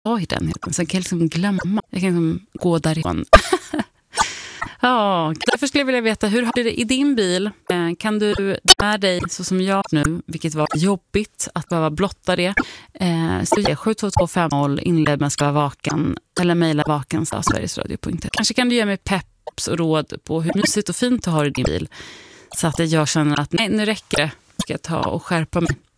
i den. Så jag kan liksom glömma. Jag kan liksom gå därifrån. Ja, därför skulle jag vilja veta, hur har du det i din bil? Kan du med dig så som jag nu, vilket var jobbigt att behöva blotta det. Så det är 72250 inled med ska vara vaken eller mejla vaken Sverigesradio.se. Kanske kan du ge mig peps och råd på hur mysigt och fint du har i din bil. Så att jag känner att nej, nu räcker det. Ska jag ta och skärpa mig.